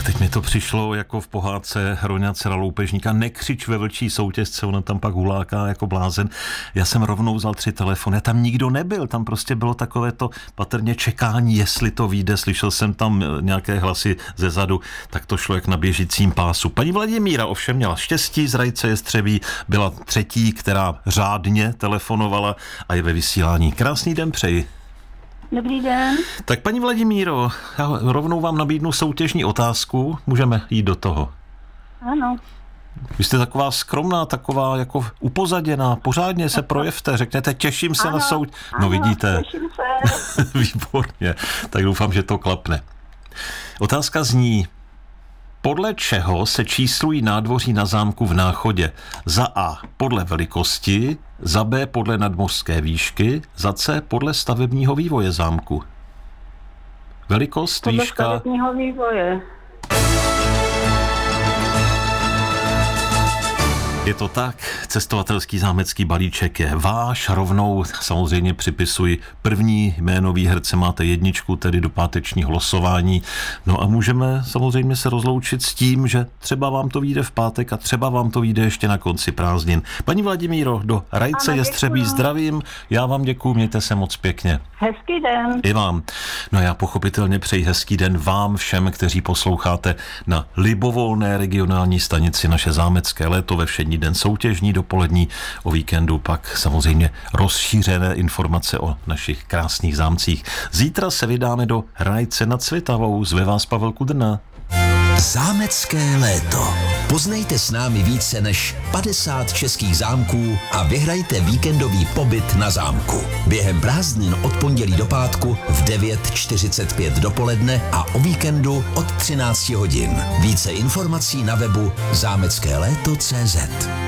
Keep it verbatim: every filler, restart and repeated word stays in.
Tak teď mi to přišlo jako v pohádce Hroňa dcera loupežníka. Nekřič ve vlčí soutězce, ona tam pak huláká jako blázen. Já jsem rovnou vzal tři telefony, tam nikdo nebyl, tam prostě bylo takové to patrně čekání, jestli to vyjde, slyšel jsem tam nějaké hlasy ze zadu, tak to šlo jak na běžícím pásu. Paní Vladimíra ovšem měla štěstí, z Rajce Jestřebí byla třetí, která řádně telefonovala a je ve vysílání. Krásný den přeji. Dobrý den. Tak paní Vladimíro, já rovnou vám nabídnu soutěžní otázku, můžeme jít do toho. Ano. Vy jste taková skromná, taková jako upozaděná, pořádně se projevte, řeknete těším se ano, na soutěž. No ano, vidíte. Těším se. Výborně, tak doufám, že to klapne. Otázka zní, podle čeho se číslují nádvoří na zámku v Náchodě? Za A podle velikosti, za B podle nadmořské výšky, za C podle stavebního vývoje zámku. Velikost, Podle výška... stavebního vývoje. Je to tak, cestovatelský zámecký balíček je váš, rovnou samozřejmě připisuji první jméno výherce, máte jedničku, tedy do pátečního losování. No a můžeme samozřejmě se rozloučit s tím, že třeba vám to vyjde v pátek a třeba vám to vyjde ještě na konci prázdnin. Paní Vladimíro, do Rajce ano, Jestřebí děkuju. zdravím, já vám děkuju, mějte se moc pěkně. Hezký den. I vám. No já pochopitelně přeji hezký den vám všem, kteří posloucháte na libovolné regionální stanici Naše zámecké léto ve všední den soutěžní, dopolední, o víkendu pak samozřejmě rozšířené informace o našich krásných zámcích. Zítra se vydáme do Rajce nad Svitavou. Zve vás Pavel Kudrna. Zámecké léto. Poznejte s námi více než padesát českých zámků a vyhrajte víkendový pobyt na zámku. Během prázdnin od pondělí do pátku v devět čtyřicet pět dopoledne a o víkendu od třináct hodin. Více informací na webu zámecké léto tečka cé zet.